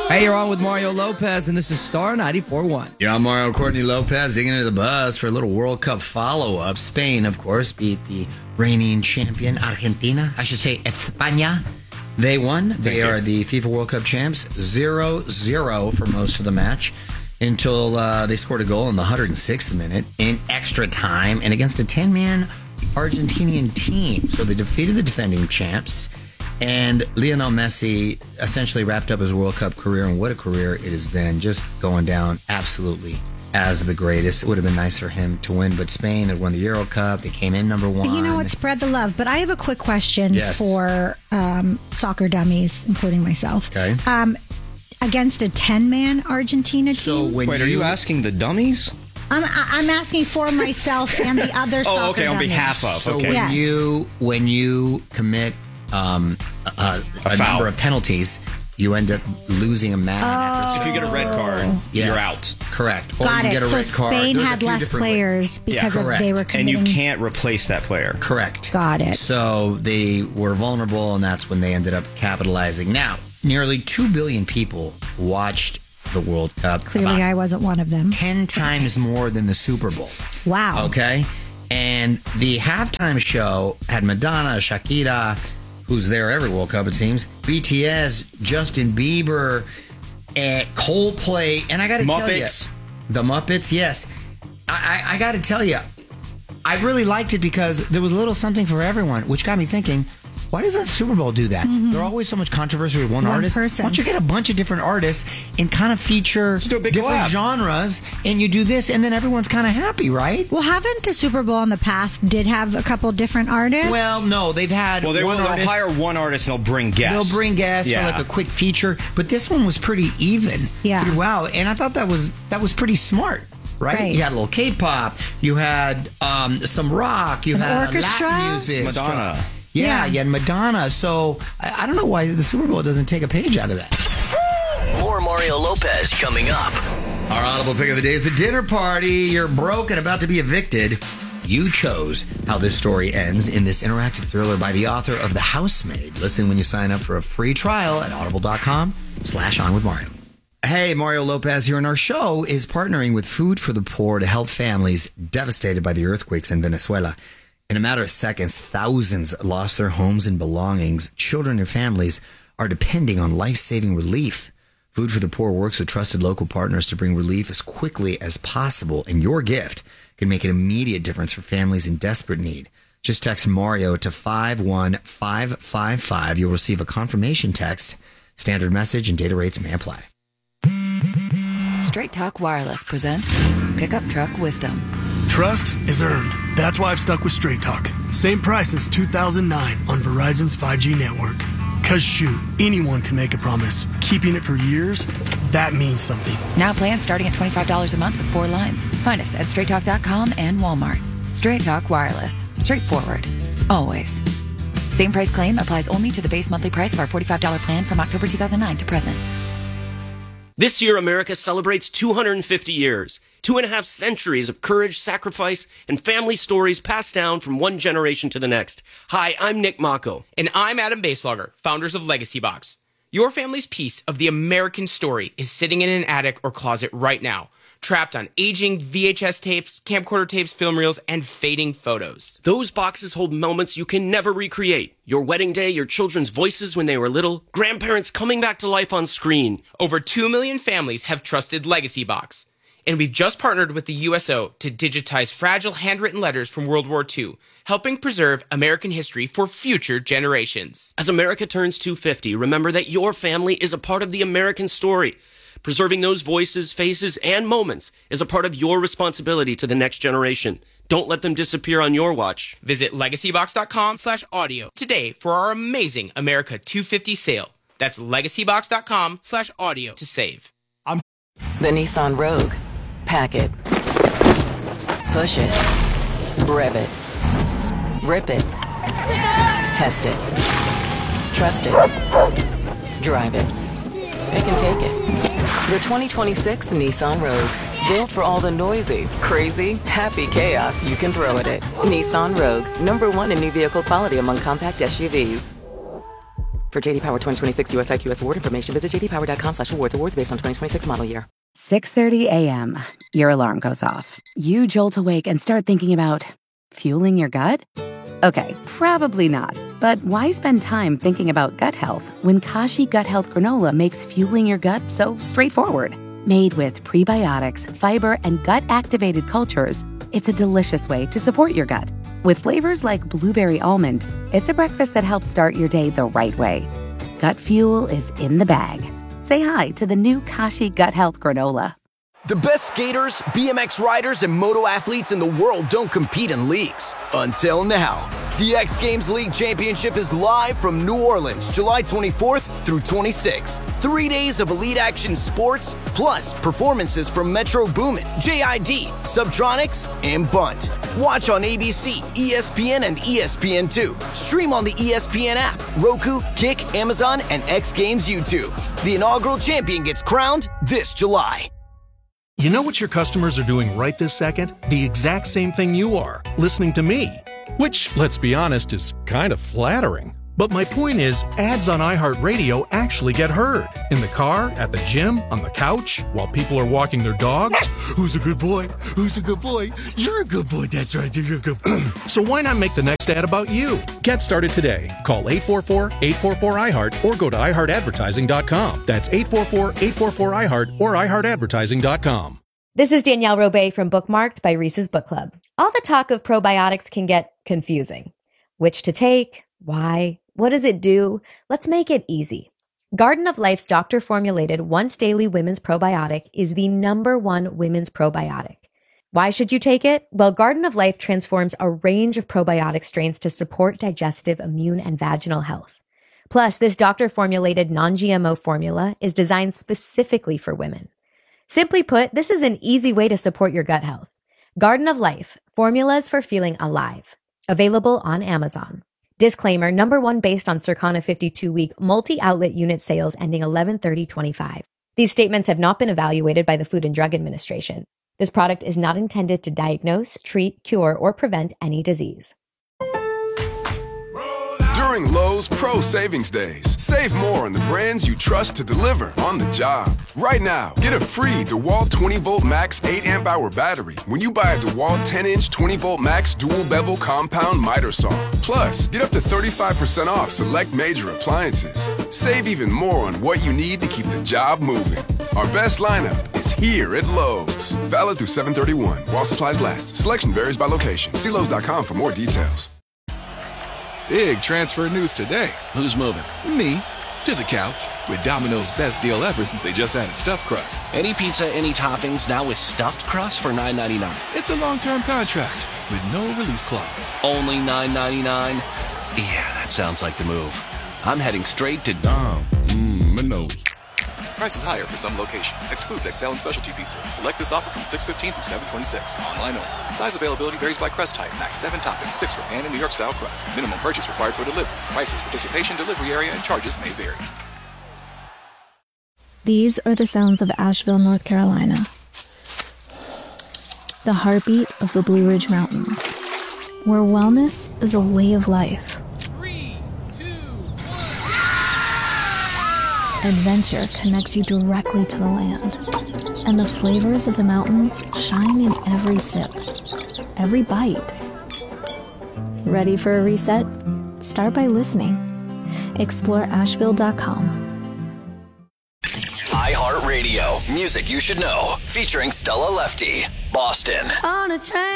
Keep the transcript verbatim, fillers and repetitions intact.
Hey, you're on with Mario Lopez, and this is Star ninety-four point one. Yeah, I'm Mario Courtney Lopez, digging into the buzz for a little World Cup follow-up. Spain, of course, beat the reigning champion, Argentina. I should say, España. They won. They Thank are you. the FIFA World Cup champs. zero zero for most of the match until uh, they scored a goal in the one hundred sixth minute in extra time and against a ten-man Argentinian team. So they defeated the defending champs. And Lionel Messi essentially wrapped up his World Cup career, and what a career it has been, just going down absolutely as the greatest. It would have been nice for him to win, but Spain had won the Euro Cup. They came in number one. You know what? Spread the love. But I have a quick question Yes. for um, soccer dummies, including myself. Okay. Um, against a ten-man Argentina team? So when Wait, are you asking the dummies? I'm, I'm asking for myself and the other soccer Oh, okay, on dummies. behalf of. So Okay. when Yes. you when you commit um, a, a, a foul. number of penalties, you end up losing a man. after If you get a red card, Yes. you're out. Correct. Or Got you it. get a So red card. Spain There's a had few less different ways. players because of correct. they were And committing. you can't replace that player. Correct. Got it. So they were vulnerable, and that's when they ended up capitalizing. Now, nearly two billion people watched the World Cup. Clearly, About I wasn't one of them. ten times more than the Super Bowl. Wow. Okay? And the halftime show had Madonna, Shakira, who's there every World Cup, it seems, B T S, Justin Bieber, and Coldplay, and I got to tell you, Muppets. the Muppets, yes. I, I, I got to tell you, I really liked it because there was a little something for everyone, which got me thinking, why doesn't the Super Bowl do that? Mm-hmm. There's always so much controversy with one, One artist. person. Why don't you get a bunch of different artists and kind of feature do a big different collab. genres, and you do this, and then everyone's kind of happy, right? Well, haven't the Super Bowl in the past did have a couple different artists? Well, no, they've had Well, they will one they'll artist. hire one artist and they'll bring guests. They'll bring guests Yeah. for like a quick feature, but this one was pretty even Yeah. throughout, and I thought that was that was pretty smart, right? Right. You had a little K-pop, you had um, some rock, you An had orchestra? Latin music, Madonna. Yeah, Yeah. you had Madonna. So I, I don't know why the Super Bowl doesn't take a page out of that. More Mario Lopez coming up. Our audible pick of the day is the dinner party. You're broke and about to be evicted. You chose how this story ends in this interactive thriller by the author of The Housemaid. Listen when you sign up for a free trial at audible.com slash on with Mario. Hey, Mario Lopez here, and our show is partnering with Food for the Poor to help families devastated by the earthquakes in Venezuela. In a matter of seconds, thousands lost their homes and belongings. Children and families are depending on life-saving relief. Food for the Poor works with trusted local partners to bring relief as quickly as possible, and your gift can make an immediate difference for families in desperate need. Just text Mario to five one five five five. You'll receive a confirmation text. Standard message and data rates may apply. Straight Talk Wireless presents Pickup Truck Wisdom. Trust is earned. That's why I've stuck with Straight Talk. Same price since two thousand nine on Verizon's five G network. Cause shoot, anyone can make a promise. Keeping it for years, that means something. Now plans starting at twenty-five dollars a month with four lines. Find us at straight talk dot com and Walmart. Straight Talk Wireless. Straightforward. Always. Same price claim applies only to the base monthly price of our forty-five dollars plan from October two thousand nine to present. This year, America celebrates two hundred fifty years. Two and a half centuries of courage, sacrifice, and family stories passed down from one generation to the next. Hi, I'm Nick Mako. And I'm Adam Baselogger, founders of Legacy Box. Your family's piece of the American story is sitting in an attic or closet right now, trapped on aging V H S tapes, camcorder tapes, film reels, and fading photos. Those boxes hold moments you can never recreate. Your wedding day, your children's voices when they were little, grandparents coming back to life on screen. Over two million families have trusted Legacy Box. And we've just partnered with the U S O to digitize fragile handwritten letters from World War Two, helping preserve American history for future generations. As America turns two hundred fifty, remember that your family is a part of the American story. Preserving those voices, faces, and moments is a part of your responsibility to the next generation. Don't let them disappear on your watch. Visit legacybox.com slash audio today for our amazing America two fifty sale. That's legacybox.com slash audio to save. The Nissan Rogue. Pack it. Push it. Rev it. Rip it. Test it. Trust it. Drive it. It can take it. The twenty twenty-six Nissan Rogue. Built for all the noisy, crazy, happy chaos you can throw at it. Nissan Rogue. Number one in new vehicle quality among compact S U Vs. For J D Power twenty twenty-six U S I Q S award information, visit j d power dot com slash awards. Awards based on twenty twenty-six model year. six thirty a.m. Your alarm goes off. You jolt awake and start thinking about fueling your gut? Okay, probably not. But why spend time thinking about gut health when Kashi Gut Health Granola makes fueling your gut so straightforward? Made with prebiotics, fiber, and gut-activated cultures, it's a delicious way to support your gut. With flavors like blueberry almond, it's a breakfast that helps start your day the right way. Gut fuel is in the bag. Say hi to the new Kashi Gut Health Granola. The best skaters, B M X riders, and moto athletes in the world don't compete in leagues. Until now. The X Games League Championship is live from New Orleans, July twenty-fourth through twenty-sixth. Three days of elite action sports, plus performances from Metro Boomin, J I D, Subtronics, and Bunt. Watch on A B C, E S P N, and E S P N two. Stream on the E S P N app, Roku, Kick, Amazon, and X Games YouTube. The inaugural champion gets crowned this July. You know what your customers are doing right this second? The exact same thing you are, listening to me. Which, let's be honest, is kind of flattering. But my point is, ads on iHeartRadio actually get heard. In the car, at the gym, on the couch, while people are walking their dogs. Who's a good boy? Who's a good boy? You're a good boy, that's right, you're a good boy. So why not make the next ad about you? Get started today. Call eight four four, eight four four, I heart or go to i heart advertising dot com. That's eight four four, eight four four, I heart or i heart advertising dot com. This is Danielle Robay from Bookmarked by Reese's Book Club. All the talk of probiotics can get confusing. Which to take? Why? What does it do? Let's make it easy. Garden of Life's doctor-formulated once-daily women's probiotic is the number one women's probiotic. Why should you take it? Well, Garden of Life transforms a range of probiotic strains to support digestive, immune, and vaginal health. Plus, this doctor-formulated non-G M O formula is designed specifically for women. Simply put, this is an easy way to support your gut health. Garden of Life, formulas for feeling alive. Available on Amazon. Disclaimer, number one based on Circana fifty-two week multi-outlet unit sales ending eleven thirty twenty-five. These statements have not been evaluated by the Food and Drug Administration. This product is not intended to diagnose, treat, cure, or prevent any disease. During Lowe's Pro Savings Days, save more on the brands you trust to deliver on the job. Right now, get a free DeWalt twenty volt max eight amp hour battery when you buy a DeWalt ten inch twenty volt max dual bevel compound miter saw. Plus, get up to thirty-five percent off select major appliances. Save even more on what you need to keep the job moving. Our best lineup is here at Lowe's. Valid through seven thirty-one while supplies last. Selection varies by location. See Lowe's dot com for more details. Big transfer news today. Who's moving? Me. To the couch. With Domino's best deal ever since they just added stuffed crust. Any pizza, any toppings, now with stuffed crust for nine ninety-nine. It's a long-term contract with no release clause. Only nine ninety-nine? Yeah, that sounds like the move. I'm heading straight to Dom. Mmm, my nose. Prices higher for some locations. Excludes X L and specialty pizzas. Select this offer from six fifteen through seven twenty-six. Online only. Size availability varies by crust type. Max seven toppings, six for pan and New York style crust. Minimum purchase required for delivery. Prices, participation, delivery area, and charges may vary. These are the sounds of Asheville, North Carolina. The heartbeat of the Blue Ridge Mountains, where wellness is a way of life. Adventure connects you directly to the land, and the flavors of the mountains shine in every sip, every bite. Ready for a reset? Start by listening. Explore asheville dot com. iHeartRadio, music you should know, featuring Stella Lefty, Boston. On a train.